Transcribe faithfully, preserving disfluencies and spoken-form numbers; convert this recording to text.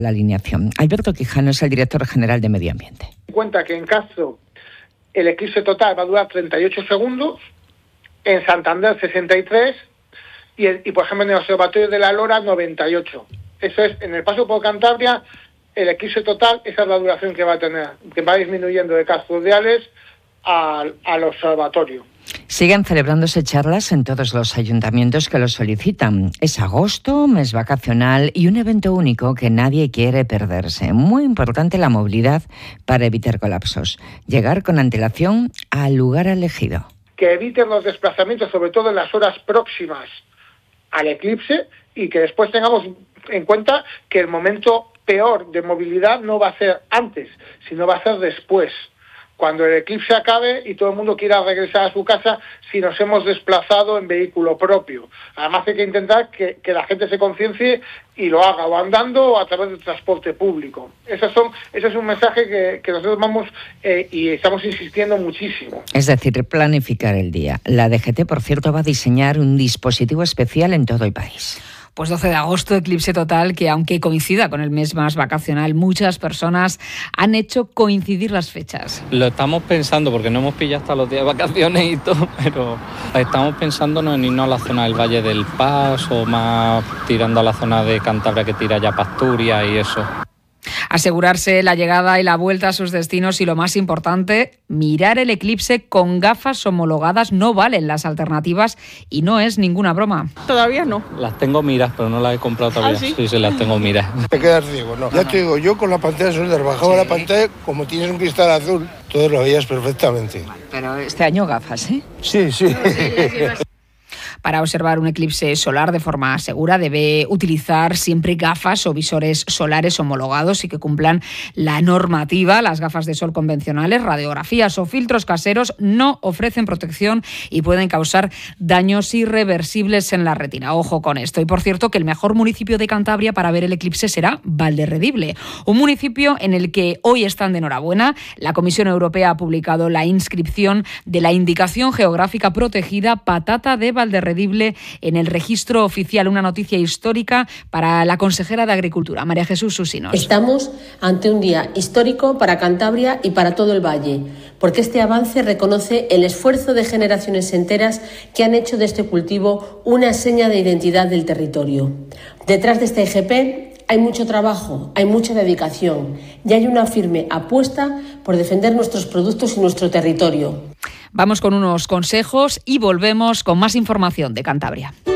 la alineación. Alberto Quijano es el director general de Medio Ambiente. En cuenta que en Castro el eclipse total va a durar treinta y ocho segundos, en Santander sesenta y tres y, el, y por ejemplo en el Observatorio de la Lora noventa y ocho. Eso es, en el paso por Cantabria, el eclipse total, esa es la duración que va a tener, que va disminuyendo de Castro Urdiales al, al observatorio. Siguen celebrándose charlas en todos los ayuntamientos que lo solicitan. Es agosto, mes vacacional y un evento único que nadie quiere perderse. Muy importante la movilidad para evitar colapsos. Llegar con antelación al lugar elegido. Que eviten los desplazamientos, sobre todo en las horas próximas al eclipse, y que después tengamos en cuenta que el momento peor de movilidad no va a ser antes, sino va a ser después, cuando el eclipse acabe y todo el mundo quiera regresar a su casa si nos hemos desplazado en vehículo propio. Además hay que intentar que, que la gente se conciencie y lo haga o andando o a través del transporte público. Esos son, ese es un mensaje que, que nosotros vamos eh, y estamos insistiendo muchísimo. Es decir, planificar el día. La D G T, por cierto, va a diseñar un dispositivo especial en todo el país. Pues doce de agosto, eclipse total, que aunque coincida con el mes más vacacional, muchas personas han hecho coincidir las fechas. Lo estamos pensando, porque no hemos pillado hasta los días de vacaciones y todo, pero estamos pensándonos en irnos a la zona del Valle del Pas o más tirando a la zona de Cantabria que tira ya para Asturias y eso. Asegurarse la llegada y la vuelta a sus destinos y, lo más importante, mirar el eclipse con gafas homologadas. No valen las alternativas y no es ninguna broma. Todavía no. Las tengo miras, pero no las he comprado todavía. ¿Ah, sí? Sí, sí, las tengo miras. Te quedas ciego, ¿no? Ya te digo, yo con la pantalla Solder bajaba sí. la pantalla, como tienes un cristal azul, todo lo veías perfectamente. Pero este año gafas, ¿eh? Sí, sí. Para observar un eclipse solar de forma segura debe utilizar siempre gafas o visores solares homologados y que cumplan la normativa. Las gafas de sol convencionales, radiografías o filtros caseros no ofrecen protección y pueden causar daños irreversibles en la retina. Ojo con esto. Y por cierto, que el mejor municipio de Cantabria para ver el eclipse será Valderredible, un municipio en el que hoy están de enhorabuena. La Comisión Europea ha publicado la inscripción de la indicación geográfica protegida Patata de Valderredible en el registro oficial, una noticia histórica para la consejera de Agricultura, María Jesús Susinos. Estamos ante un día histórico para Cantabria y para todo el Valle, porque este avance reconoce el esfuerzo de generaciones enteras que han hecho de este cultivo una seña de identidad del territorio. Detrás de este I G P hay mucho trabajo, hay mucha dedicación y hay una firme apuesta por defender nuestros productos y nuestro territorio. Vamos con unos consejos y volvemos con más información de Cantabria.